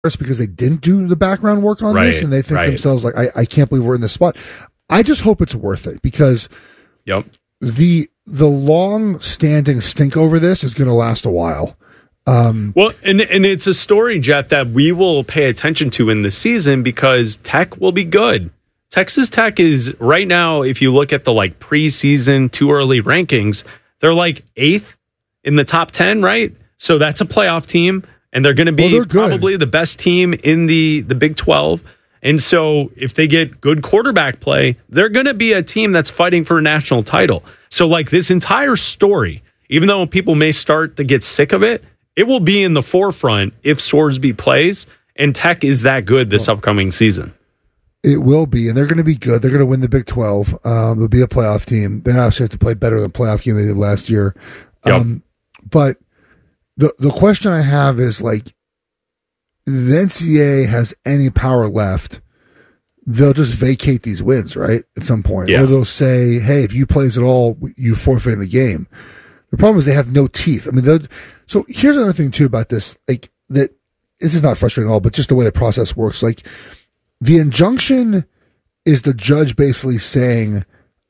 because they didn't do the background work on this, and they think themselves like, I can't believe we're in this spot. I just hope it's worth it, because the long-standing stink over this is going to last a while. Well, and it's a story, Jeff, that we will pay attention to in the season, because Tech will be good. Texas Tech is right now, if you look at the like preseason too early rankings, they're like 8th in the top 10, right? So that's a playoff team, and they're going to be probably the best team in the Big 12. And so if they get good quarterback play, they're going to be a team that's fighting for a national title. So like this entire story, even though people may start to get sick of it, it will be in the forefront if Sorsby plays, and Tech is that good this upcoming season. It will be, and they're going to be good. They're going to win the Big 12. They'll be a playoff team. They obviously have to play better than the playoff game they did last year. But the question I have is, like, the NCAA has any power left, they'll just vacate these wins, right, at some point. Or they'll say, hey, if you plays at all, you forfeit the game. The problem is they have no teeth. I mean, so here's another thing, too, about this. Like, that this is not frustrating at all, but just the way the process works. Like, the injunction is the judge basically saying,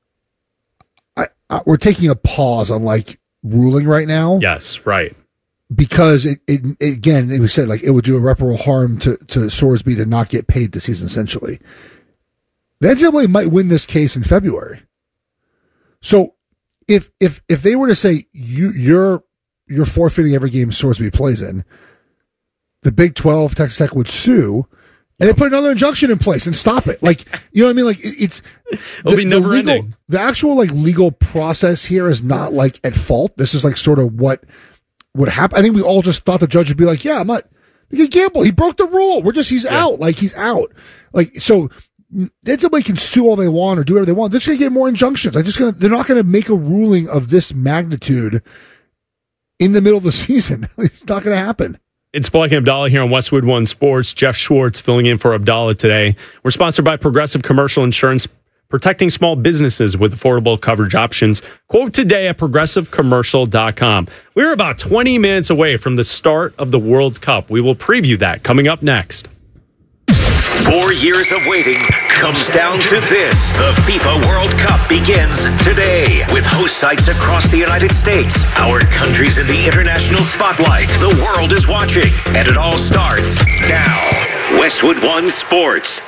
we're taking a pause on, like, ruling right now. Yes, right. Because it was said, like, it would do irreparable harm to Sorsby to not get paid this season, essentially. The NCAA might win this case in February. So if they were to say you're forfeiting every game Sorsby plays in, the Big 12, Texas Tech would sue, and they put another injunction in place and stop it. Like, you know what I mean? Like, it'll be never ending. The actual, like, legal process here is not, like, at fault. This is, like, sort of what would happen. I think we all just thought the judge would be like, yeah, he gambled. He broke the rule. He's out. Like, he's out. Like, so somebody can sue all they want or do whatever they want. They're just going to get more injunctions. They're not going to make a ruling of this magnitude in the middle of the season. It's not going to happen. It's Black and Abdallah here on Westwood One Sports. Jeff Schwartz filling in for Abdallah today. We're sponsored by Progressive Commercial Insurance, protecting small businesses with affordable coverage options. Quote today at progressivecommercial.com. We're about 20 minutes away from the start of the World Cup. We will preview that coming up next. 4 years of waiting comes down to this. The FIFA World Cup begins today with host sites across the United States. Our country's in the international spotlight. The world is watching, and it all starts now. Westwood One Sports.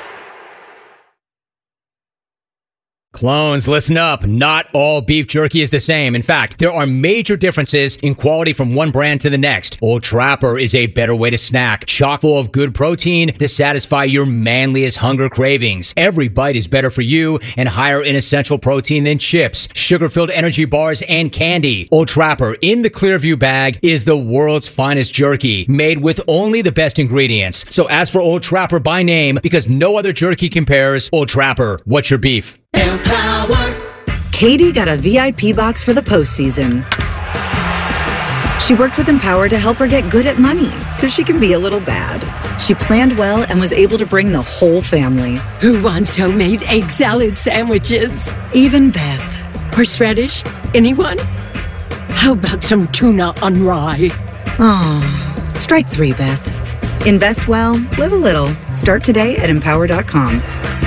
Clones, listen up. Not all beef jerky is the same. In fact, there are major differences in quality from one brand to the next. Old Trapper is a better way to snack, chock full of good protein to satisfy your manliest hunger cravings. Every bite is better for you and higher in essential protein than chips, sugar-filled energy bars, and candy. Old Trapper in the Clearview bag is the world's finest jerky, made with only the best ingredients. So ask for Old Trapper by name, because no other jerky compares. Old Trapper, what's your beef? Empower. Katie got a VIP box for the postseason. She worked with Empower to help her get good at money so she can be a little bad. She planned well and was able to bring the whole family. Who wants homemade egg salad sandwiches? Even Beth. Horseradish? Anyone? How about some tuna on rye? Oh, strike 3, Beth. Invest well, live a little. Start today at empower.com.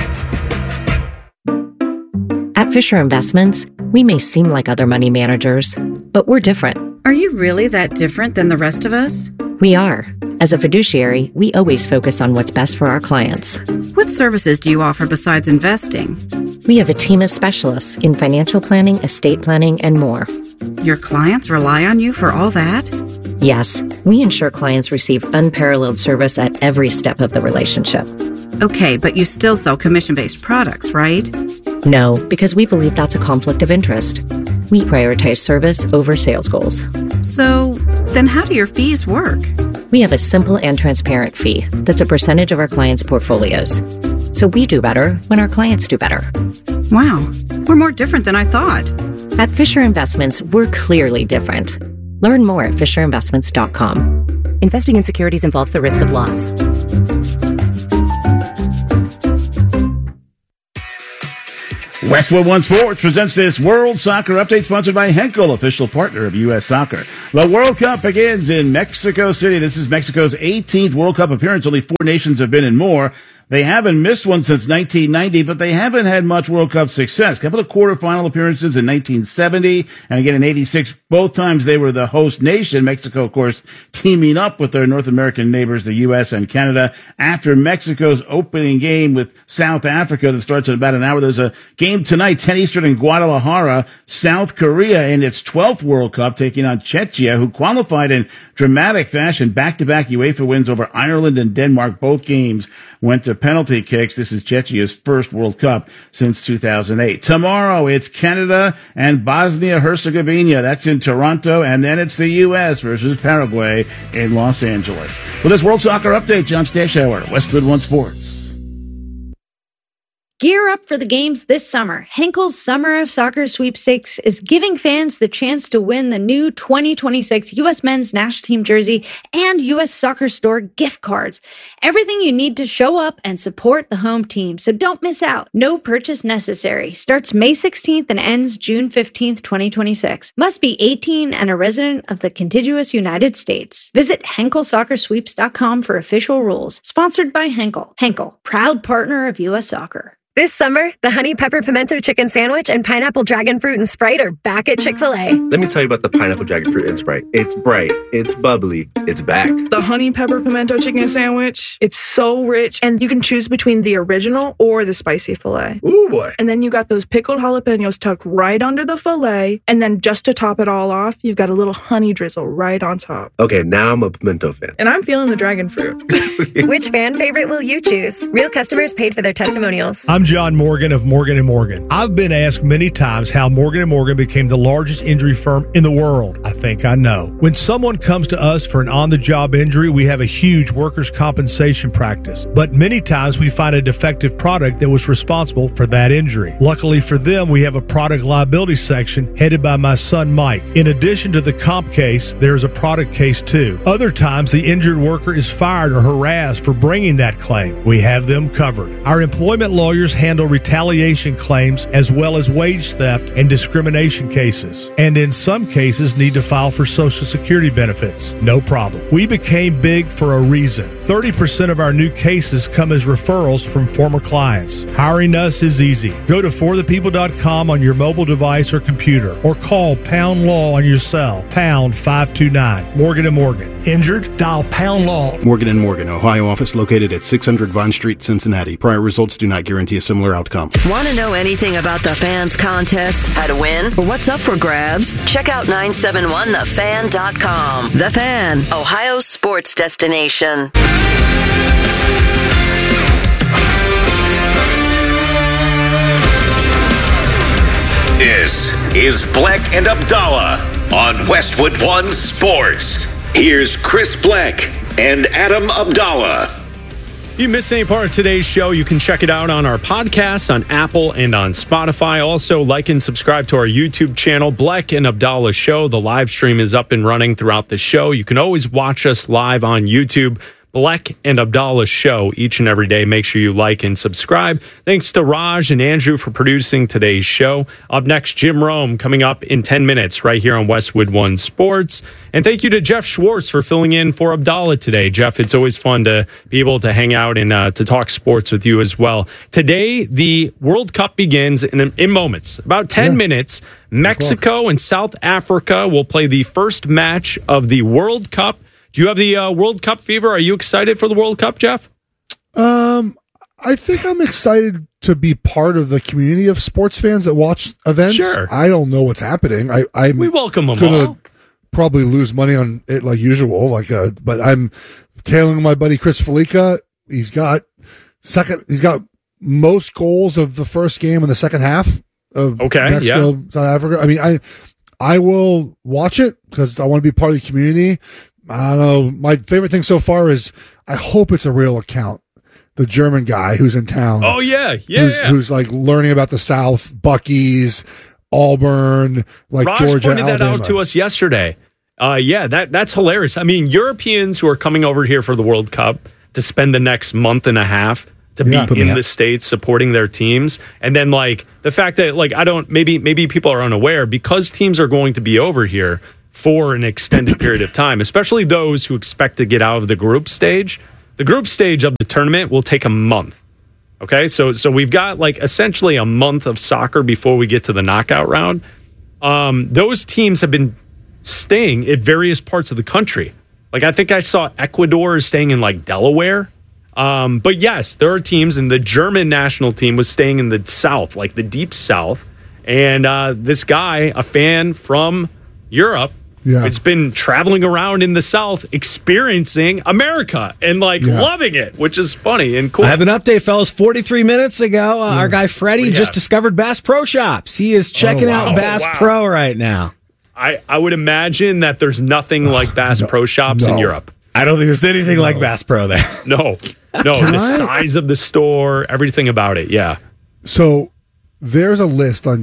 At Fisher Investments, we may seem like other money managers, but we're different. Are you really that different than the rest of us? We are. As a fiduciary, we always focus on what's best for our clients. What services do you offer besides investing? We have a team of specialists in financial planning, estate planning, and more. Your clients rely on you for all that? Yes, we ensure clients receive unparalleled service at every step of the relationship. Okay, but you still sell commission-based products, right? No, because we believe that's a conflict of interest. We prioritize service over sales goals. So, then how do your fees work? We have a simple and transparent fee that's a percentage of our clients' portfolios. So we do better when our clients do better. Wow, we're more different than I thought. At Fisher Investments, we're clearly different. Learn more at fisherinvestments.com. Investing in securities involves the risk of loss. Westwood One Sports presents this World Soccer Update, sponsored by Henkel, official partner of U.S. Soccer. The World Cup begins in Mexico City. This is Mexico's 18th World Cup appearance. Only 4 nations have been in more. They haven't missed one since 1990, but they haven't had much World Cup success. A couple of quarterfinal appearances in 1970 and again in 86. Both times they were the host nation. Mexico, of course, teaming up with their North American neighbors, the U.S. and Canada. After Mexico's opening game with South Africa that starts in about an hour, there's a game tonight, 10 Eastern in Guadalajara. South Korea in its 12th World Cup taking on Czechia, who qualified in dramatic fashion. Back-to-back UEFA wins over Ireland and Denmark. Both games went to penalty kicks. This is Czechia's first World Cup since 2008. Tomorrow, it's Canada and Bosnia-Herzegovina. That's in Toronto. And then it's the U.S. versus Paraguay in Los Angeles. With this World Soccer Update, John Stashauer, Westwood One Sports. Gear up for the games this summer. Henkel's Summer of Soccer Sweepstakes is giving fans the chance to win the new 2026 U.S. Men's National Team jersey and U.S. Soccer Store gift cards. Everything you need to show up and support the home team, so don't miss out. No purchase necessary. Starts May 16th and ends June 15th, 2026. Must be 18 and a resident of the contiguous United States. Visit HenkelSoccerSweeps.com for official rules. Sponsored by Henkel. Henkel, proud partner of U.S. Soccer. This summer, the Honey Pepper Pimento Chicken Sandwich and Pineapple Dragon Fruit and Sprite are back at Chick-fil-A. Let me tell you about the Pineapple Dragon Fruit and Sprite. It's bright, it's bubbly, it's back. The Honey Pepper Pimento Chicken Sandwich, it's so rich, and you can choose between the original or the spicy filet. Ooh, boy. And then you got those pickled jalapenos tucked right under the filet, and then just to top it all off, you've got a little honey drizzle right on top. Okay, now I'm a pimento fan. And I'm feeling the dragon fruit. Which fan favorite will you choose? Real customers paid for their testimonials. I'm John Morgan of Morgan & Morgan. I've been asked many times how Morgan & Morgan became the largest injury firm in the world. I think I know. When someone comes to us for an on-the-job injury, we have a huge workers' compensation practice. But many times we find a defective product that was responsible for that injury. Luckily for them, we have a product liability section headed by my son Mike. In addition to the comp case, there is a product case too. Other times, the injured worker is fired or harassed for bringing that claim. We have them covered. Our employment lawyers handle retaliation claims as well as wage theft and discrimination cases, and in some cases need to file for Social Security benefits. No problem. We became big for a reason. 30% of our new cases come as referrals from former clients. Hiring us is easy. Go to forthepeople.com on your mobile device or computer, or call Pound Law on your cell, pound 529. Morgan & Morgan. Injured? Dial Pound Law. Morgan & Morgan, Ohio office located at 600 Vine Street, Cincinnati. Prior results do not guarantee a similar outcome. Want to know anything about the fans contest, how to win, or what's up for grabs? Check out 971thefan.com. The Fan, Ohio's sports destination. This is Bleck and Abdallah on Westwood One Sports. Here's Chris Bleck and Adam Abdallah. If you missed any part of today's show, you can check it out on our podcast on Apple and on Spotify. Also, like and subscribe to our YouTube channel, Bleck and Abdallah Show. The live stream is up and running throughout the show. You can always watch us live on YouTube. Bleck and Abdallah Show each and every day. Make sure you like and subscribe. Thanks to Raj and Andrew for producing today's show. Up next, Jim Rome coming up in 10 minutes right here on Westwood One Sports. And thank you to Jeff Schwartz for filling in for Abdallah today. Jeff, it's always fun to be able to hang out and to talk sports with you as well. Today, the World Cup begins in moments, about 10 minutes. Mexico and South Africa will play the first match of the World Cup. Do you have the World Cup fever? Are you excited for the World Cup, Jeff? I think I'm excited to be part of the community of sports fans that watch events. Sure. I don't know what's happening. We welcome them all. Probably lose money on it like usual. But I'm tailing my buddy Chris Felica. He's got most goals of the first game in the second half of Mexico, South Africa. I mean, I will watch it because I want to be part of the community. I don't know. My favorite thing so far is I hope it's a real account. The German guy who's in town. Oh, yeah. Who's like learning about the South, Buc-ee's, Auburn, like Raj Georgia, pointed that Alabama. out to us yesterday. That's hilarious. I mean, Europeans who are coming over here for the World Cup to spend the next month and a half to be in the States supporting their teams. And then like the fact that like maybe people are unaware because teams are going to be over here for an extended period of time, especially those who expect to get out of the group stage. The group stage of the tournament will take a month. Okay, so we've got like essentially a month of soccer before we get to the knockout round. Those teams have been staying at various parts of the country. Like I think I saw Ecuador is staying in like Delaware. But yes, there are teams, and the German national team was staying in the South, like the deep South. And this guy, a fan from Europe, it's been traveling around in the South, experiencing America and loving it, which is funny and cool. I have an update, fellas. 43 minutes ago, our guy Freddie just discovered Bass Pro Shops. He is checking out Bass Pro right now. I would imagine that there's nothing like Bass Pro Shops in Europe. I don't think there's anything like Bass Pro there. No, size of the store, everything about it, yeah. So there's a list on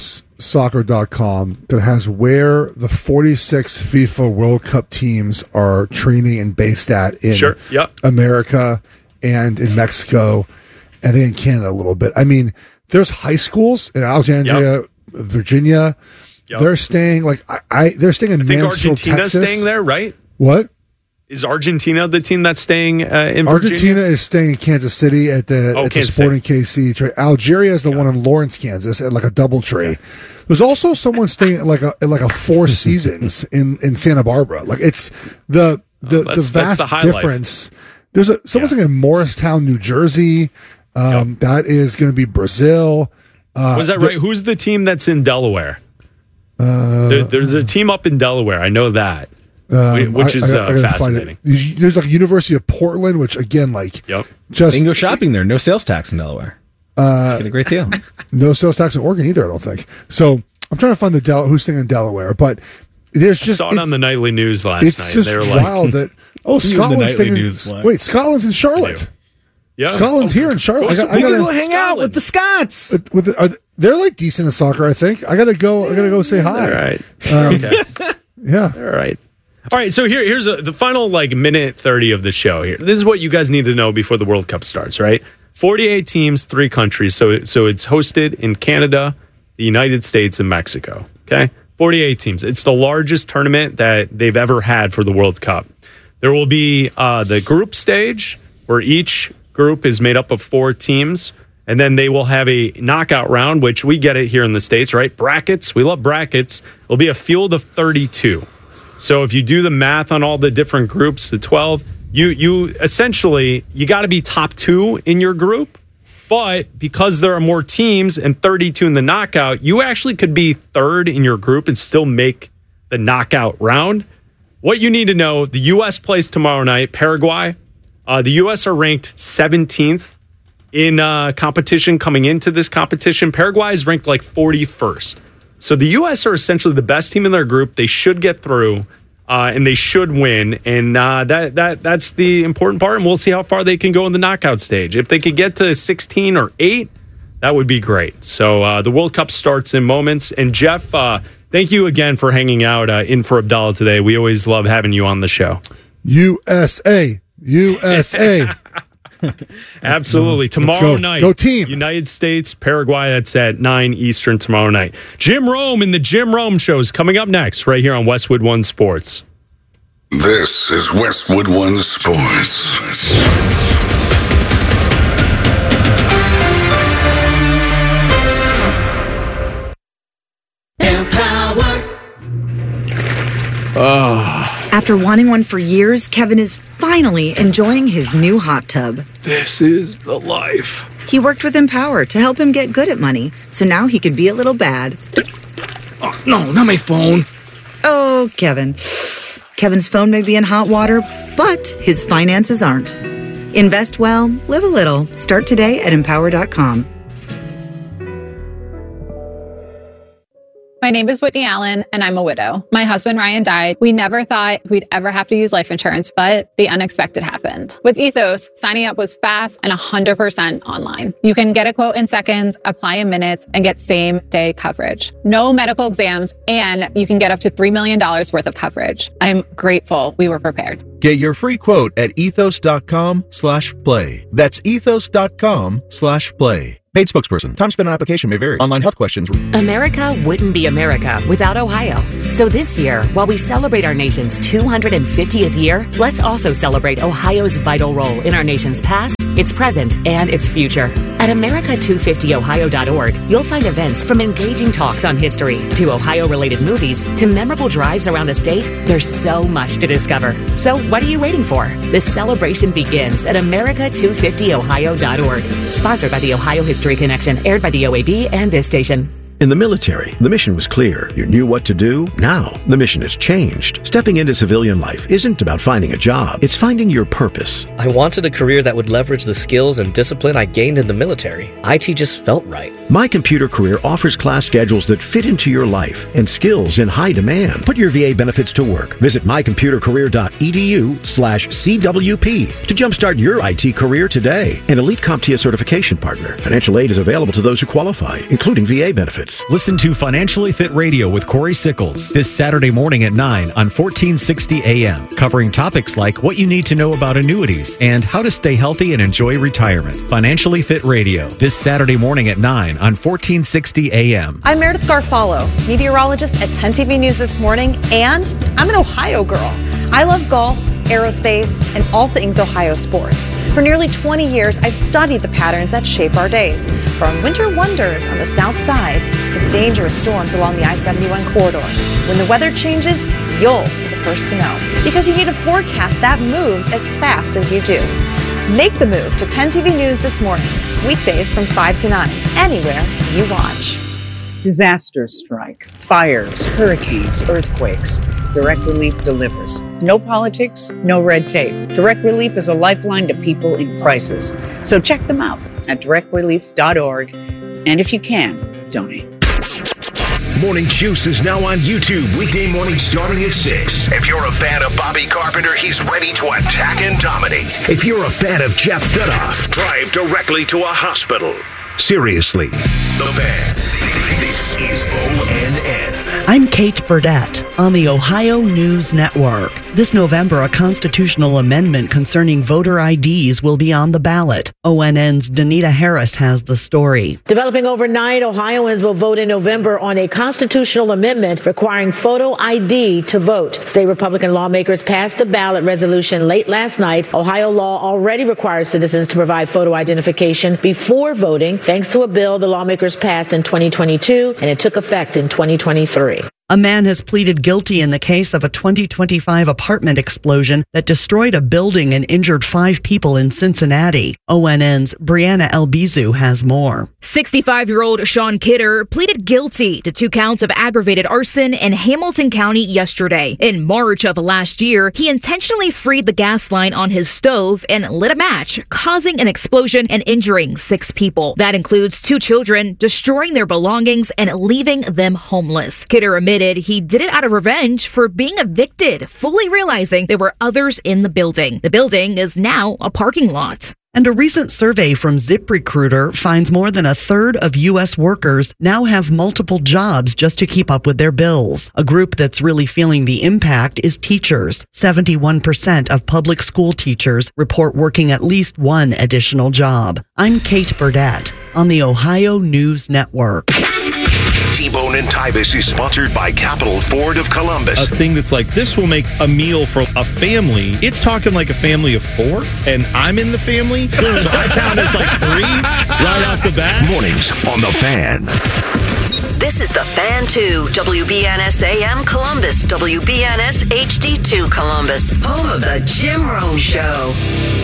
ussoccer.com that has where the 46 FIFA World Cup teams are training and based at in America and in Mexico, and then in Canada a little bit. I mean, there's high schools in Alexandria, Virginia. They're staying they're staying in Mansfield, Argentina's Texas. staying there, right? What? Is Argentina the team that's staying in Virginia? Argentina is staying in Kansas City at the Sporting KC. Algeria is the one in Lawrence, Kansas, at like a DoubleTree. There's also someone staying at like a Four Seasons in Santa Barbara. Like it's the vast difference. There's someone's staying in Morristown, New Jersey. That is going to be Brazil. Was that right? Who's the team that's in Delaware? There's a team up in Delaware. I know that. Which is fascinating. There's like University of Portland, which again, just you can go shopping there. No sales tax in Delaware. Get a great deal. No sales tax in Oregon either, I don't think. So I'm trying to find who's staying in Delaware, but there's just I saw it on the nightly news last night. It's just wild that Scotland's in Charlotte. Yeah, Scotland's here in Charlotte. I gotta go hang out with the Scots. They're like decent at soccer, I think. I gotta go say hi. All right. Okay. Yeah. All right. All right, so here's the final minute 30 of the show here. This is what you guys need to know before the World Cup starts, right? 48 teams, 3 countries. So it's hosted in Canada, the United States, and Mexico. Okay? 48 teams. It's the largest tournament that they've ever had for the World Cup. There will be the group stage where each group is made up of 4 teams, and then they will have a knockout round, which we get it here in the States, right? Brackets. We love brackets. It'll be a field of 32. So if you do the math on all the different groups, the 12, you essentially, you got to be top 2 in your group. But because there are more teams and 32 in the knockout, you actually could be 3rd in your group and still make the knockout round. What you need to know, the U.S. plays tomorrow night, Paraguay. The U.S. are ranked 17th in competition coming into this competition. Paraguay is ranked like 41st. So the U.S. are essentially the best team in their group. They should get through, and they should win. And that's the important part. And we'll see how far they can go in the knockout stage. If they could get to 16 or 8, that would be great. So the World Cup starts in moments. And Jeff, thank you again for hanging out in for Abdallah today. We always love having you on the show. USA. Absolutely. Tomorrow night, go team. United States, Paraguay. That's at 9 Eastern tomorrow night. Jim Rome and the Jim Rome Show is coming up next right here on Westwood One Sports. This is Westwood One Sports. After wanting one for years, Kevin is finally enjoying his new hot tub. This is the life. He worked with Empower to help him get good at money, so now he could be a little bad. Oh, no, not my phone. Oh, Kevin. Kevin's phone may be in hot water, but his finances aren't. Invest well, live a little. Start today at Empower.com. My name is Whitney Allen, and I'm a widow. My husband, Ryan, died. We never thought we'd ever have to use life insurance, but the unexpected happened. With Ethos, signing up was fast and 100% online. You can get a quote in seconds, apply in minutes, and get same-day coverage. No medical exams, and you can get up to $3 million worth of coverage. I'm grateful we were prepared. Get your free quote at ethos.com/play. That's ethos.com/play. Paid spokesperson. Time spent on application may vary. Online health questions. America wouldn't be America without Ohio. So this year, while we celebrate our nation's 250th year, let's also celebrate Ohio's vital role in our nation's past, its present, and its future. At America250ohio.org, you'll find events from engaging talks on history to Ohio-related movies to memorable drives around the state. There's so much to discover. So what are you waiting for? The celebration begins at America250ohio.org. Sponsored by the Ohio History Connection, aired by the OAB and this station. In the military, the mission was clear. You knew what to do. Now, the mission has changed. Stepping into civilian life isn't about finding a job. It's finding your purpose. I wanted a career that would leverage the skills and discipline I gained in the military. IT just felt right. My Computer Career offers class schedules that fit into your life and skills in high demand. Put your VA benefits to work. Visit mycomputercareer.edu/CWP to jumpstart your IT career today. An elite CompTIA certification partner. Financial aid is available to those who qualify, including VA benefits. Listen to Financially Fit Radio with Corey Sickles this Saturday morning at 9 on 1460 AM, covering topics like what you need to know about annuities and how to stay healthy and enjoy retirement. Financially Fit Radio this Saturday morning at 9 on 1460 AM. I'm Meredith Garfalo, meteorologist at 10 TV News This Morning, and I'm an Ohio girl. I love golf, aerospace, and all things Ohio sports. For nearly 20 years, I've studied the patterns that shape our days, from winter wonders on the south side to dangerous storms along the I-71 corridor. When the weather changes, you'll be the first to know, because you need a forecast that moves as fast as you do. Make the move to 10 TV News This Morning, weekdays from 5 to 9, anywhere you watch. Disasters strike, fires, hurricanes, earthquakes. Direct Relief delivers. No politics, no red tape. Direct Relief is a lifeline to people in crisis. So check them out at directrelief.org. And if you can, donate. Morning Juice is now on YouTube, weekday morning starting at 6. If you're a fan of Bobby Carpenter, he's ready to attack and dominate. If you're a fan of Jeff Dudoff, drive directly to a hospital. Seriously, The Fan. This is ONN. I'm Kate Burdett on the Ohio News Network. This November, a constitutional amendment concerning voter IDs will be on the ballot. ONN's Danita Harris has the story. Developing overnight, Ohioans will vote in November on a constitutional amendment requiring photo ID to vote. State Republican lawmakers passed a ballot resolution late last night. Ohio law already requires citizens to provide photo identification before voting, thanks to a bill the lawmakers passed in 2022, and it took effect in 2023. A man has pleaded guilty in the case of a 2025 apartment explosion that destroyed a building and injured 5 people in Cincinnati. ONN's Brianna Albizu has more. 65-year-old Sean Kidder pleaded guilty to 2 counts of aggravated arson in Hamilton County yesterday. In March of last year, he intentionally freed the gas line on his stove and lit a match, causing an explosion and injuring 6 people. That includes 2 children, destroying their belongings and leaving them homeless. Kidder admitted he did it out of revenge for being evicted, fully realizing there were others in the building. The building is now a parking lot. And a recent survey from ZipRecruiter finds more than a third of U.S. workers now have multiple jobs just to keep up with their bills. A group that's really feeling the impact is teachers. 71% of public school teachers report working at least one additional job. I'm Kate Burdett on the Ohio News Network. T-Bone and Tybus is sponsored by Capital Ford of Columbus. A thing that's like, this will make a meal for a family. It's talking like a family of 4, and I'm in the family, so I count as like 3 right off the bat. Mornings on The Fan. This is The Fan 2, WBNS AM Columbus, WBNS HD2 Columbus, home of the Jim Rome Show.